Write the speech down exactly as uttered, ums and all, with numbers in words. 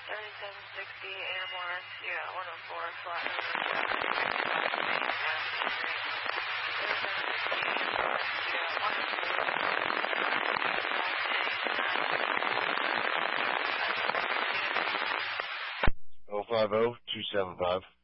thirty-seven sixty Airborne, Sierra one oh four, flat oh five oh, two seven five.